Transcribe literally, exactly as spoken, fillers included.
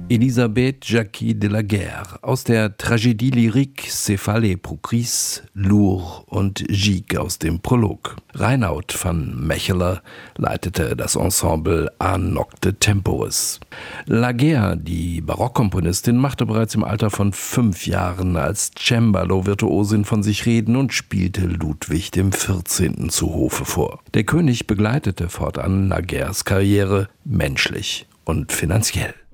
Elisabeth Jacquie de la Guerre aus der Tragédie lyrique Céphalée pour Chris, Lourd und Gigue aus dem Prolog. Reinoud van Mechelen leitete das Ensemble A Nocte Temporis. La Guerre, die Barockkomponistin, machte bereits im Alter von fünf Jahren als Cembalo-Virtuosin von sich reden und spielte Ludwig dem vierzehnten zu Hofe vor. Der König begleitete fortan La Guerres Karriere menschlich und finanziell.